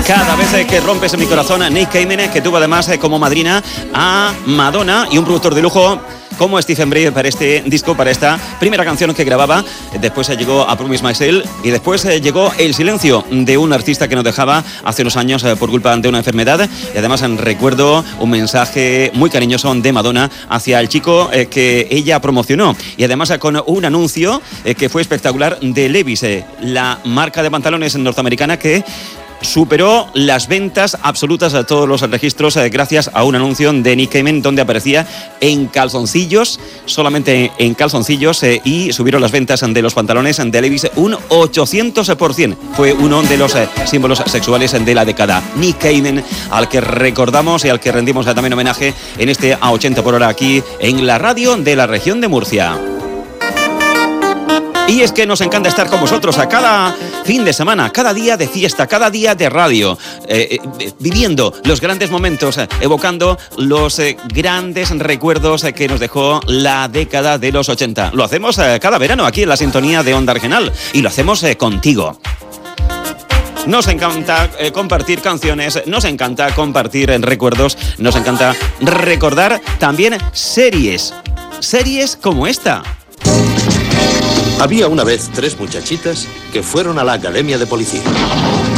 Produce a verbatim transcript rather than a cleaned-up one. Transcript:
Cada vez que rompes mi corazón, Nick Cayman, que tuvo además como madrina a Madonna y un productor de lujo como Stephen Bray para este disco, para esta primera canción que grababa. Después llegó A Promise Myself y después llegó el silencio de un artista que nos dejaba hace unos años por culpa de una enfermedad. Y además recuerdo un mensaje muy cariñoso de Madonna hacia el chico que ella promocionó. Y además con un anuncio que fue espectacular de Levi's, la marca de pantalones norteamericana que superó las ventas absolutas a todos los registros eh, gracias a un anuncio de Nick Cayman donde aparecía en calzoncillos, solamente en calzoncillos, eh, y subieron las ventas de los pantalones de Levi's un ochocientos por ciento. Fue uno de los eh, símbolos sexuales de la década. Nick Cayman, al que recordamos y al que rendimos también homenaje en este A ochenta por hora aquí en la radio de la región de Murcia. Y es que nos encanta estar con vosotros a cada fin de semana, cada día de fiesta, cada día de radio, eh, eh, viviendo los grandes momentos, eh, evocando los eh, grandes recuerdos eh, que nos dejó la década de los ochenta. Lo hacemos eh, cada verano aquí en la sintonía de Onda Regional y lo hacemos eh, contigo. Nos encanta eh, compartir canciones, nos encanta compartir eh, recuerdos, nos encanta recordar también series, series como esta. Había una vez tres muchachitas que fueron a la academia de policía.